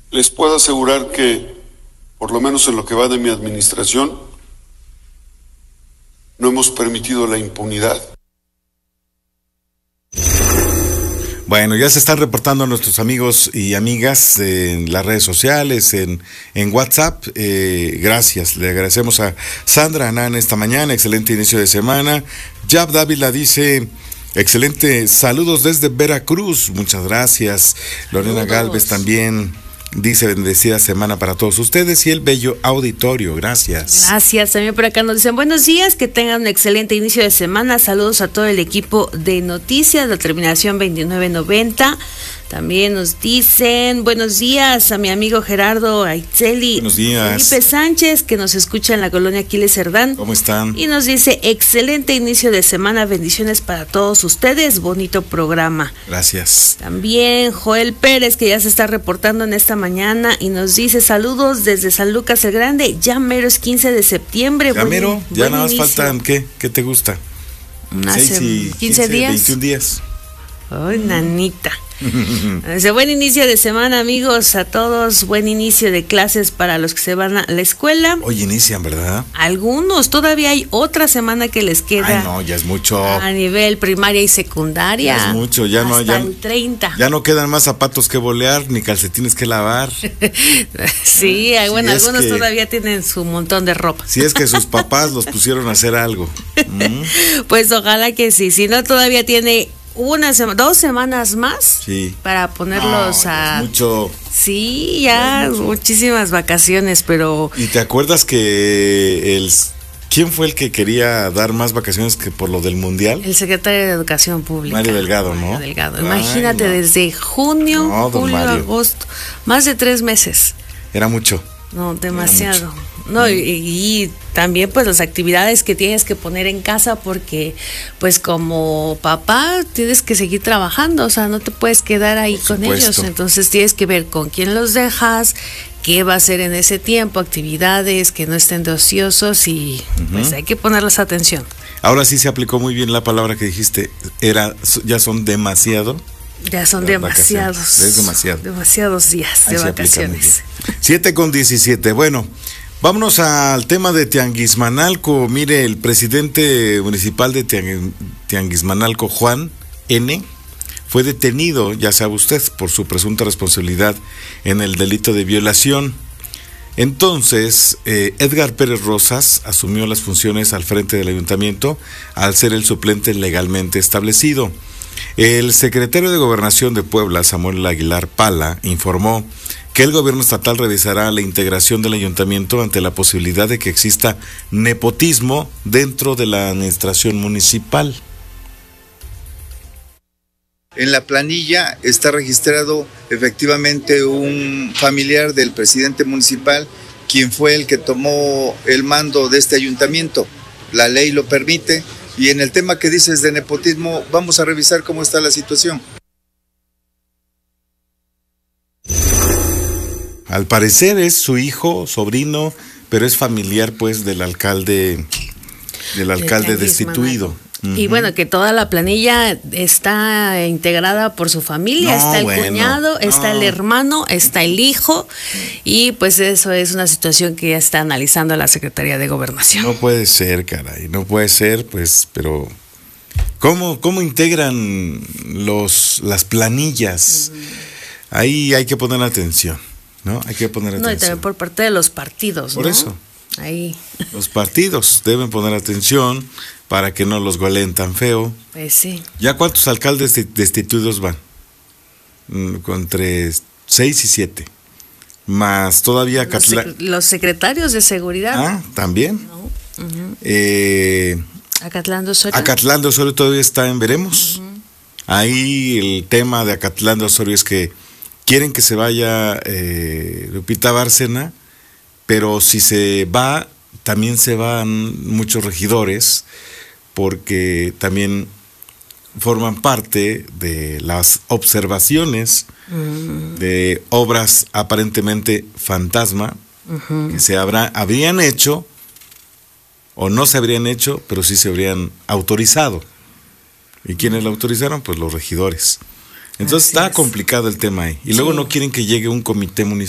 Les puedo asegurar que, por lo menos en lo que va de mi administración, no hemos permitido la impunidad. Bueno, ya se están reportando nuestros amigos y amigas en las redes sociales, en WhatsApp. Gracias, le agradecemos a Sandra Anán esta mañana, excelente inicio de semana. Jab Dávila dice, excelente, saludos desde Veracruz, muchas gracias. Lorena Galvez también dice, bendecida semana para todos ustedes y el bello auditorio, gracias. Gracias, también por acá nos dicen buenos días, que tengan un excelente inicio de semana, saludos a todo el equipo de noticias, la terminación 2990. También nos dicen buenos días a mi amigo Gerardo Aitzeli. Buenos días. Felipe Sánchez, que nos escucha en la colonia Aquiles Cerdán. ¿Cómo están? Y nos dice, excelente inicio de semana, bendiciones para todos ustedes, bonito programa. Gracias. También Joel Pérez, que ya se está reportando en esta mañana y nos dice saludos desde San Lucas el Grande, ya mero es 15 de septiembre. Ya mero, ya nada más faltan, ¿qué te gusta? Hace 15 días. 21 días. Ay, nanita. Buen inicio de semana, amigos, a todos. Buen inicio de clases para los que se van a la escuela. Hoy inician, ¿verdad? Algunos, todavía hay otra semana que les queda. Ay, no, ya es mucho. A nivel primaria y secundaria. Ya es mucho, ya no. Hasta el 30. Ya no quedan más zapatos que bolear, ni calcetines que lavar. Sí, bueno, algunos todavía tienen su montón de ropa. Si es que sus papás los pusieron a hacer algo. Pues ojalá que sí, si no todavía tiene 2 semanas más, sí, para ponerlos a... Es mucho. Sí, ya muchísimas vacaciones, pero... ¿Y te acuerdas que quién fue el que quería dar más vacaciones que por lo del Mundial? El secretario de Educación Pública. Mario Delgado, ¿no? Mario Delgado. Imagínate, desde junio, julio, agosto, más de 3 meses. Era mucho. No, demasiado. No, y también pues las actividades que tienes que poner en casa, porque pues como papá tienes que seguir trabajando, o sea, no te puedes quedar ahí con ellos, entonces tienes que ver con quién los dejas, qué va a hacer en ese tiempo, actividades que no estén de ociosos y pues hay que ponerles atención. Ahora sí se aplicó muy bien la palabra que dijiste, ya son demasiado. Ya son demasiados. Es demasiado. Demasiados días de vacaciones. 7:17. Bueno, vámonos al tema de Tianguismanalco. Mire, el presidente municipal de Tianguismanalco, Juan N., fue detenido, ya sabe usted, por su presunta responsabilidad en el delito de violación. Entonces, Edgar Pérez Rosas asumió las funciones al frente del ayuntamiento al ser el suplente legalmente establecido. El secretario de Gobernación de Puebla, Samuel Aguilar Pala, informó que el gobierno estatal revisará la integración del ayuntamiento ante la posibilidad de que exista nepotismo dentro de la administración municipal. En la planilla está registrado efectivamente un familiar del presidente municipal, quien fue el que tomó el mando de este ayuntamiento. La ley lo permite. Y en el tema que dices de nepotismo, vamos a revisar cómo está la situación. Al parecer es su hijo, sobrino, pero es familiar pues del alcalde destituido. Y bueno, que toda la planilla está integrada por su familia, está el cuñado, está el hermano, está el hijo, y pues eso es una situación que ya está analizando la Secretaría de Gobernación. No puede ser, caray, no puede ser, pues, pero ¿cómo integran las planillas? Ahí hay que poner atención, ¿no? Hay que poner atención. No, y también por parte de los partidos, ¿no? Por eso. Ahí. Los partidos deben poner atención para que no los goleen tan feo. Pues sí. ¿Ya cuántos alcaldes destituidos van? Entre 6 y 7. Más todavía los secretarios de seguridad. Ah, también. No. Acatlán de Osorio todavía está en veremos. Ahí el tema de Acatlán de Osorio es que quieren que se vaya Lupita Bárcena, pero si se va, también se van muchos regidores, porque también forman parte de las observaciones de obras aparentemente fantasma que se habrían hecho o no se habrían hecho, pero sí se habrían autorizado. ¿Y quiénes lo autorizaron? Pues los regidores. Entonces está complicado el tema ahí. Y luego no quieren que llegue un comité municipal